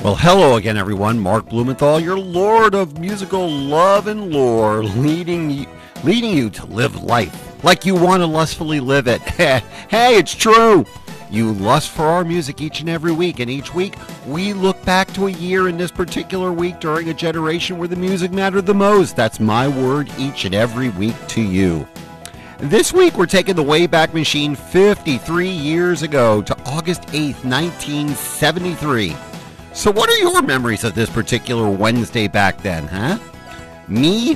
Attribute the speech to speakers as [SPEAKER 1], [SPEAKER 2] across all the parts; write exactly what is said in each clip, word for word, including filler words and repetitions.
[SPEAKER 1] Well, hello again, everyone. Mark Blumenthal, your Lord of musical love and lore, leading you, leading you to live life like you want to lustfully live it. Hey, it's true. You lust for our music each and every week, and each week we look back to a year in this particular week during a generation where the music mattered the most. That's my word each and every week to you. This week we're taking the Wayback Machine fifty-three years ago to August eighth, nineteen seventy-three. So what are your memories of this particular Wednesday back then, huh? Me?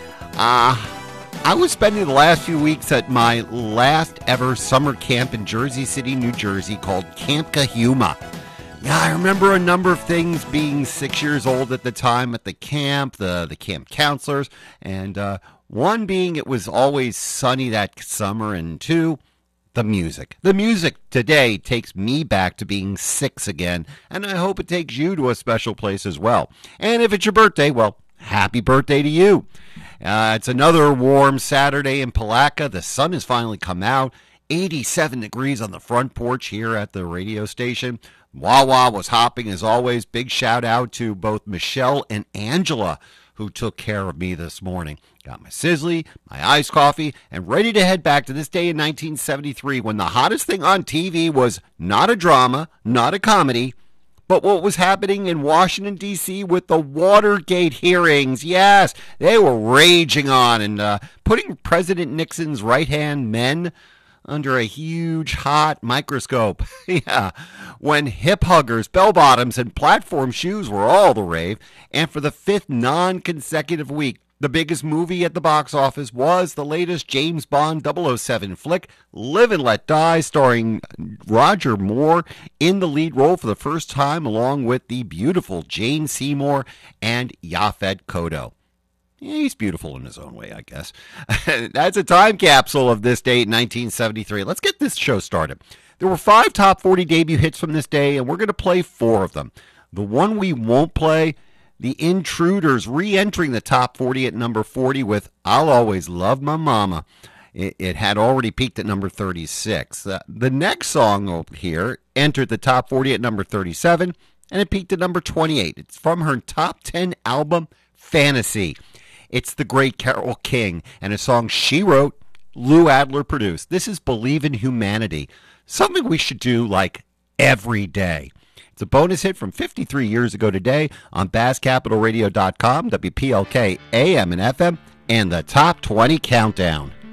[SPEAKER 1] Uh, I was spending the last few weeks at my last ever summer camp in Jersey City, New Jersey called Camp Kahuma. Yeah, I remember a number of things being six years old at the time at the camp, the, the camp counselors, and uh, one being it was always sunny that summer, and two, the music. The music today takes me back to being six again, and I hope it takes you to a special place as well. And if it's your birthday, well, happy birthday to you. Uh, it's another warm Saturday in Palatka. The sun has finally come out. eighty-seven degrees on the front porch here at the radio station. Wawa was hopping as always. Big shout out to both Michelle and Angela, who took care of me this morning. Got my sizzly, my iced coffee, and ready to head back to this day in nineteen seventy-three when the hottest thing on T V was not a drama, not a comedy, but what was happening in Washington, D C with the Watergate hearings. Yes, they were raging on and uh, putting President Nixon's right-hand men under a huge hot microscope. Yeah, when hip huggers, bell bottoms, and platform shoes were all the rave. And for the fifth non-consecutive week, the biggest movie at the box office was the latest James Bond double oh seven flick, Live and Let Die, starring Roger Moore in the lead role for the first time, along with the beautiful Jane Seymour and Yaphet Kotto. Yeah, he's beautiful in his own way, I guess. That's a time capsule of this date, nineteen seventy-three. Let's get this show started. There were five top forty debut hits from this day, and we're going to play four of them. The one we won't play, The Intruders, re-entering the top forty at number forty with I'll Always Love My Mama. It, it had already peaked at number thirty-six. Uh, the next song over here entered the top forty at number thirty-seven, and it peaked at number twenty-eight. It's from her top ten album, Fantasy. It's the great Carole King and a song she wrote, Lou Adler produced. This is Believe in Humanity, something we should do like every day. It's a bonus hit from fifty-three years ago today on Bass Capital Radio dot com, W P L K A M and F M, and the Top twenty Countdown.